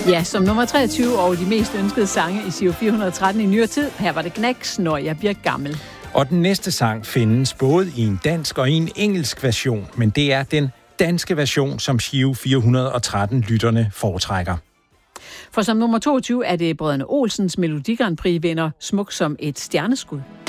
Ja, som nummer 23 over de mest ønskede sange i Giro 413 i nyere tid. Her var det Knacks, Når jeg bliver gammel. Og den næste sang findes både i en dansk og i en engelsk version, men det er den danske version, som Giro 413-lytterne foretrækker. For som nummer 22 er det brødrene Olsens Melodi Grand Prix-vinder Smuk som et stjerneskud.